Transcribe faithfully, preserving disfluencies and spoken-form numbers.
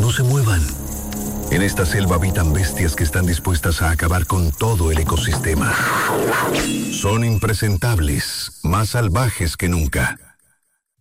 No se muevan. En esta selva habitan bestias que están dispuestas a acabar con todo el ecosistema. Son impresentables, más salvajes que nunca.